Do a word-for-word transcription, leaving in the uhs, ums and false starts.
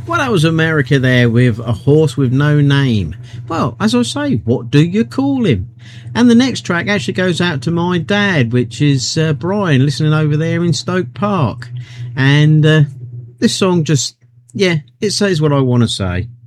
Well, that was America there with A Horse with No Name. Well, as I say, what do you call him? And the next track actually goes out to my dad, which is uh, Brian, listening over there in Stoke Park. And uh, this song just, yeah, it says what I want to say.